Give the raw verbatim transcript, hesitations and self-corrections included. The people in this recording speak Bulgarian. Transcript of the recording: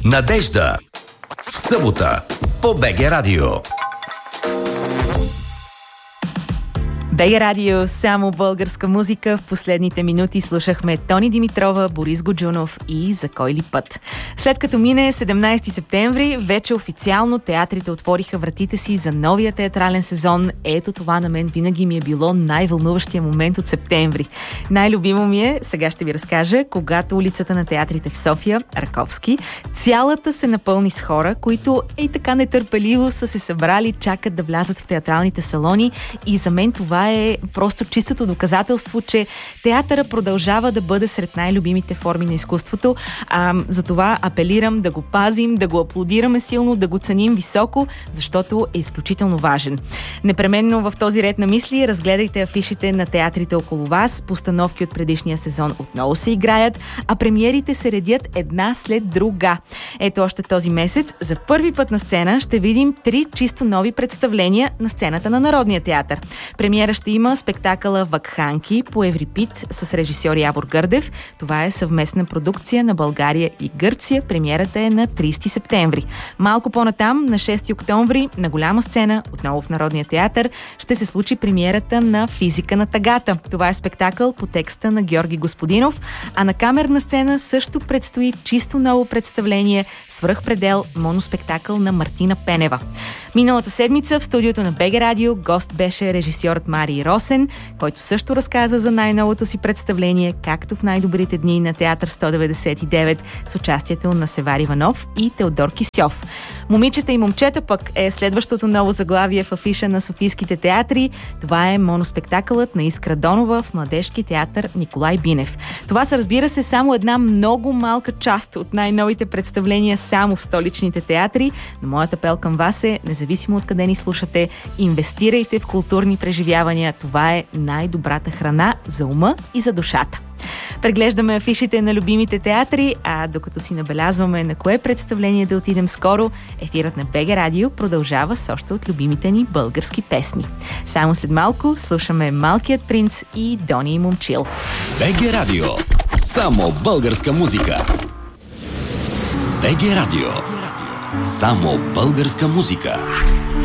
Надежда. В събота по БГ Радио. БГ Радио, само българска музика. В последните минути слушахме Тони Димитрова, Борис Годжунов и За кой ли път. След като мине седемнайсети септември, вече официално театрите отвориха вратите си за новия театрален сезон. Ето това на мен винаги ми е било най-вълнуващия момент от септември. Най-любимо ми е, сега ще ви разкажа, когато улицата на театрите в София, Раковски, цялата се напълни с хора, които ей така нетърпеливо са се събрали, чакат да влязат в театралните салони, и за мен това е просто чистото доказателство, че театъра продължава да бъде сред най-любимите форми на изкуството. А, затова апелирам да го пазим, да го аплодираме силно, да го ценим високо, защото е изключително важен. Непременно в този ред на мисли разгледайте афишите на театрите около вас. Постановки от предишния сезон отново се играят, а премиерите се редят една след друга. Ето още този месец за първи път на сцена ще видим три чисто нови представления на сцената на Народния театър. Премиера ще има спектакъла Вакханки по Еврипид с режисьор Явор Гърдев. Това е съвместна продукция на България и Гърция. Премиерата е на трийсети септември. Малко по-натам, на шести октомври, на голяма сцена, отново в Народния театър, ще се случи премиерата на Физика на тъгата. Това е спектакъл по текста на Георги Господинов, а на камерна сцена също предстои чисто ново представление Свръхпредел, моноспектакъл на Мартина Пенева. Миналата седмица в студиото на БГ Радио гост беше режисьорът Марий Росен, който също разказа за най-новото си представление, както в най-добрите дни на Театър сто деветдесет и девет, с участието на Севар Иванов и Теодор Кисьов. Момичета и момчета пък е следващото ново заглавие в афиша на софийските театри. Това е моноспектакълът на Искра Донова в Младежки театър Николай Бинев. Това са, разбира се, само една много малка част от най-новите представления само в столичните театри, но моят апел към вас е, независимо от къде ни слушате, инвестирайте в културни преживявания. Това е най-добрата храна за ума и за душата. Преглеждаме афишите на любимите театри, а докато си набелязваме на кое представление да отидем скоро, ефирът на БГ Радио продължава с още от любимите ни български песни. Само след малко слушаме Малкият принц и Дони и Момчил. БГ Радио. Само българска музика. БГ Радио. Само българска музика.